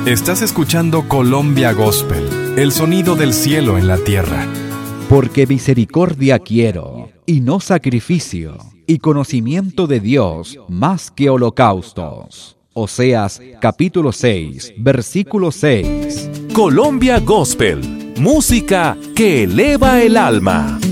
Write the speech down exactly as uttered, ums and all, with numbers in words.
Estás escuchando Colombia Gospel, el sonido del cielo en la tierra. Porque misericordia quiero, y no sacrificio, y conocimiento de Dios más que holocaustos. Oseas capítulo seis, versículo seis. Colombia Gospel, música que eleva el alma.